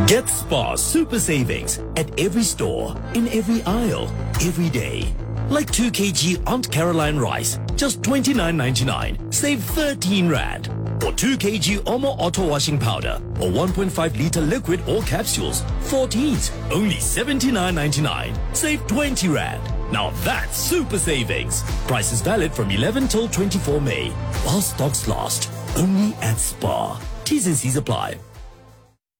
Get Spar super savings at every store, in every aisle, every day. Like 2 kg Aunt Caroline rice, just 29.99, save 13 Rand. Or 2 kg Omo Auto Washing Powder, or 1.5 liter liquid or capsules, 14s, only 79.99, save 20 Rand. Now that's super savings. Price is valid from 11 till 24 May, while stocks last. Only at Spar. T's and C's apply.